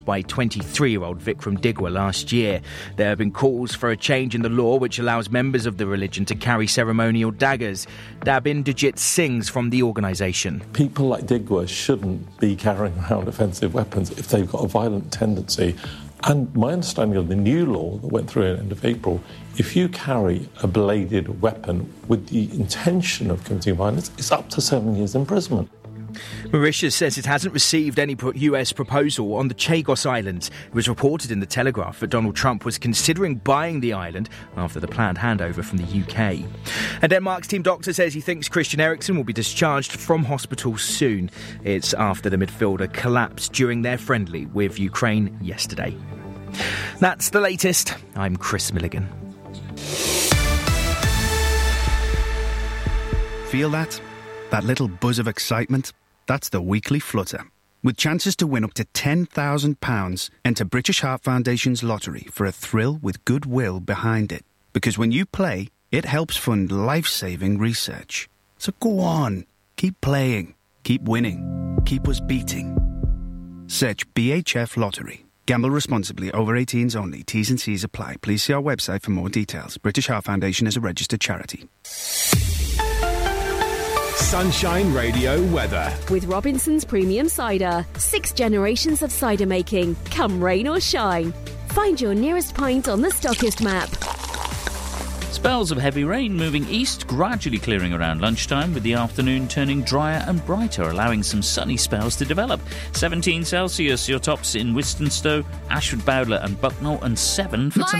by 23-year-old Vikram Digwa last year. There have been calls for a change in the law which allows members of the religion to carry ceremonial daggers. Dabinderjit sings from the organisation. People like Digwa shouldn't be carrying around offensive weapons if they've got a violent tendency. And my understanding of the new law that went through at the end of April, if you carry a bladed weapon with the intention of committing violence, it's up to 7 years imprisonment. Mauritius says it hasn't received any US proposal on the Chagos Islands. It was reported in The Telegraph that Donald Trump was considering buying the island after the planned handover from the UK. And Denmark's team doctor says he thinks Christian Eriksen will be discharged from hospital soon. It's after the midfielder collapsed during their friendly with Ukraine yesterday. That's the latest. I'm Chris Milligan. Feel that? That little buzz of excitement? That's the Weekly Flutter. With chances to win up to £10,000, enter British Heart Foundation's lottery for a thrill with goodwill behind it. Because when you play, it helps fund life-saving research. So go on, keep playing, keep winning, keep us beating. Search BHF Lottery. Gamble responsibly. Over 18s only. T's and C's apply. Please see our website for more details. British Heart Foundation is a registered charity. Sunshine Radio weather. With Robinson's Premium Cider. 6 generations of cider making. Come rain or shine. Find your nearest pint on the Stockist map. Spells of heavy rain moving east, gradually clearing around lunchtime, with the afternoon turning drier and brighter, allowing some sunny spells to develop. 17 Celsius, your tops in Wistonstow, Ashford Bowdler and Bucknell, and 7 for tonight.